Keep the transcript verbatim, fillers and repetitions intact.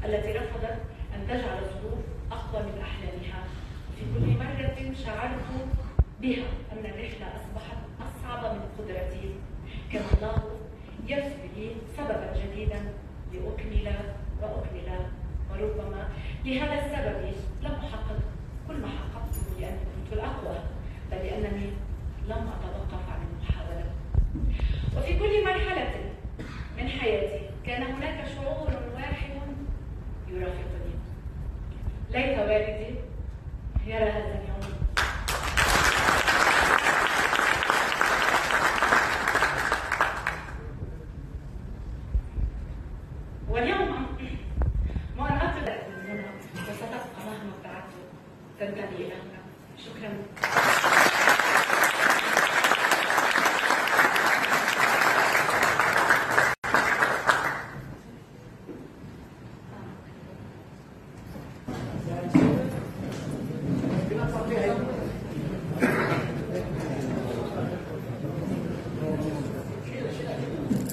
التي رفضت أن تجعل الظروف أقوى من أحلامها. في كل مرة شعرت بها أن الرحلة أصبحت أصعب من قدرتي. كان الله يرسل لي سببا جديدا لأكمل وأكمل، وربما لهذا السبب لم أحقق كل ما حققته لأني كنت الأقوى، بل لأنني لم أتوقف عن المحاولة. وفي كل مرحلة من حياتي كان هناك شعور واحد يرافقني: ليت والدي يرى هذا اليوم. واليوم ما أن أطلع من هنا وستبقى مهما ابتعدت تنتمي إلى